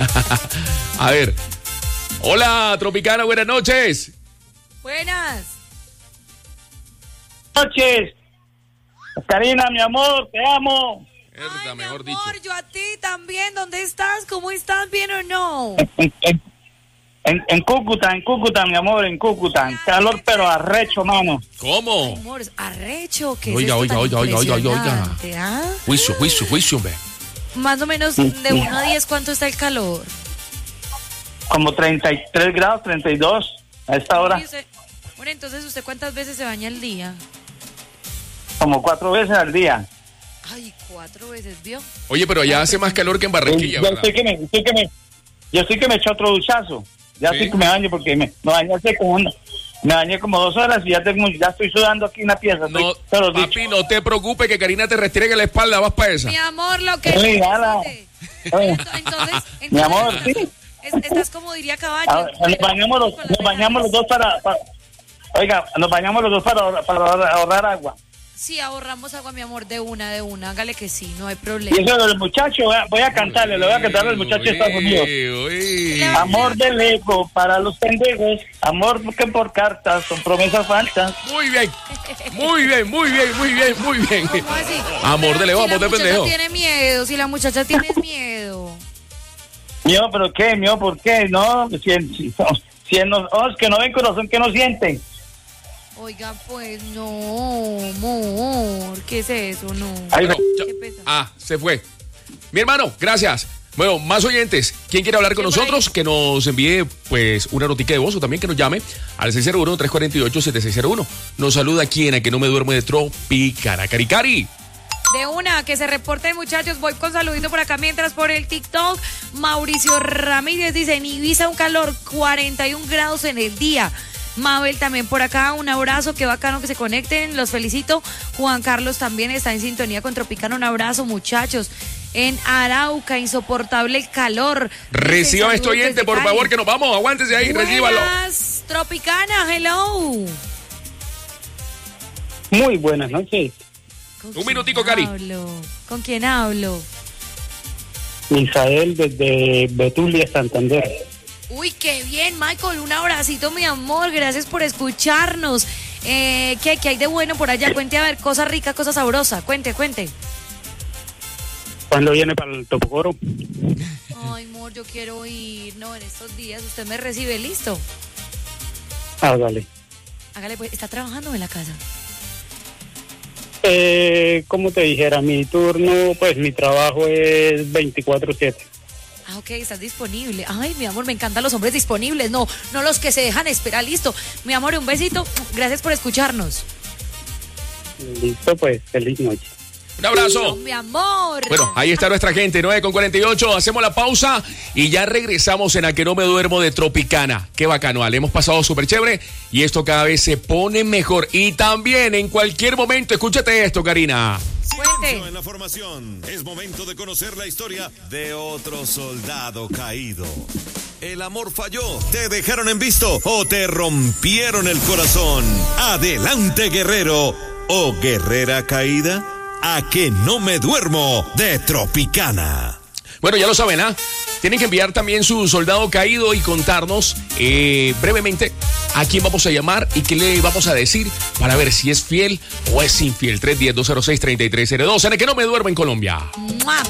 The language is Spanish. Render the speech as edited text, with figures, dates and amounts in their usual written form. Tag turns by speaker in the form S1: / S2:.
S1: A ver. Hola, Tropicana, buenas noches.
S2: Buenas
S3: noches. Karina, mi amor, te amo.
S1: Ay, mejor
S2: mi amor,
S1: dicho.
S2: yo a ti también. ¿Dónde estás? ¿Cómo estás? ¿Bien o no?
S3: En Cúcuta, mi amor, en Cúcuta. Calor, pero arrecho, mano.
S1: ¿Cómo?
S2: Ay, amor, arrecho. ¿Qué
S1: Oiga,
S2: es esto
S1: oiga,
S2: tan
S1: oiga, oiga, oiga.
S2: impresionante, ¿ah?
S1: Juicio, hombre.
S2: Más o menos de 1 a 10, ¿cuánto está el calor?
S3: Como 33 grados, 32 a esta hora.
S2: Bueno, entonces, ¿usted cuántas veces se baña al día?
S3: Como 4 veces al día.
S2: Ay, 4 veces, ¿vio?
S1: Oye, pero allá hace más calor que en Barranquilla,
S3: Yo
S1: ¿verdad?
S3: estoy que me echo otro duchazo. Ya
S1: ¿Sí?
S3: estoy que me baño porque me bañé como 2 horas y ya estoy sudando aquí una pieza.
S1: No, papi, no te preocupes que Karina te restriegue la espalda, vas para esa.
S2: Mi amor, lo que
S3: Oye,
S2: necesite. Entonces,
S3: mi amor, sí.
S2: Estás como diría Caballo.
S3: Nos bañamos los dos Oiga, nos bañamos los dos para ahorrar agua.
S2: Sí, ahorramos agua, mi amor, de una. Hágale que sí, no hay problema.
S3: Y eso de los muchachos, voy a cantarle, le voy a cantar al muchacho de Estados Unidos. Amor de lejos para los pendejos, amor que por cartas son promesas falsas.
S1: Muy bien.
S2: ¿Cómo así?
S1: Amor de lejos, amor de pendejo.
S2: Si la muchacha tiene miedo, si la muchacha tiene miedo.
S3: Mío, pero qué, mío, ¿por qué? No, si los ojos que no ven, corazón que no sienten.
S2: Oiga, pues no, amor, ¿qué es eso? No.
S3: Ay, no.
S2: Qué pesado.
S1: Se fue. Mi hermano, gracias. Bueno, más oyentes. ¿Quién quiere hablar con nosotros? Que nos envíe, pues, una notica de voz o también que nos llame al 601-348-7601. Nos saluda quien, a que no me duermo de Tropicana. Cari.
S2: De una, que se reporten, muchachos. Voy con saludito por acá mientras por el TikTok. Mauricio Ramírez dice: en Ibiza un calor 41 grados en el día. Mabel también por acá, un abrazo, qué bacano que se conecten, los felicito. Juan Carlos también está en sintonía con Tropicana, un abrazo, muchachos. En Arauca, insoportable el calor.
S1: Reciba a este oyente, por favor, que nos vamos, aguántese ahí, recíbalo.
S2: Buenas, Tropicana, hello.
S3: Muy buenas noches.
S1: Un minutico, Cari.
S2: ¿Con quién hablo?
S3: Misael desde Betulia, Santander.
S2: Uy, qué bien, Michael, un abracito, mi amor, gracias por escucharnos. ¿Qué hay de bueno por allá? Cuente, a ver, cosa rica, cosa sabrosa, cuente.
S3: ¿Cuándo viene para el Topocoro?
S2: Ay, amor, yo quiero ir, no, en estos días, usted me recibe, ¿listo?
S3: Hágale.
S2: Hágale, pues, ¿está trabajando en la casa?
S3: Como te dijera, mi turno, pues mi trabajo es 24/7.
S2: Ah, ok, estás disponible. Ay, mi amor, me encantan los hombres disponibles, no los que se dejan esperar, listo. Mi amor, un besito, gracias por escucharnos.
S3: Listo, pues, feliz noche.
S1: Un abrazo.
S2: No, mi amor.
S1: Bueno, ahí está nuestra gente, 9:48, hacemos la pausa y ya regresamos en A Que No Me Duermo de Tropicana. Qué bacano, Ale, hemos pasado súper chévere y esto cada vez se pone mejor. Y también en cualquier momento, escúchate esto, Karina.
S2: Cuente.
S4: En la formación, es momento de conocer la historia de otro soldado caído. El amor falló, te dejaron en visto o te rompieron el corazón. Adelante, guerrero o guerrera caída. A Que No Me Duermo de Tropicana.
S1: Bueno, ya lo saben, ¿ah? Tienen que enviar también su soldado caído y contarnos brevemente a quién vamos a llamar y qué le vamos a decir para ver si es fiel o es infiel. 310-206-3302. En el Que No Me Duermo en Colombia.
S2: ¡Mua!